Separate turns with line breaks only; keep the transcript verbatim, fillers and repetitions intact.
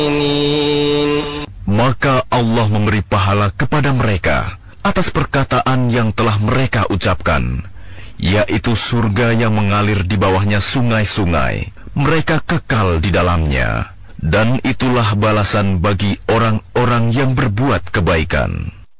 Maka Allah memberi pahala kepada mereka atas perkataan yang telah mereka ucapkan, yaitu surga yang mengalir di bawahnya sungai-sungai. Mereka kekal di dalamnya, dan itulah balasan bagi orang-orang yang berbuat kebaikan.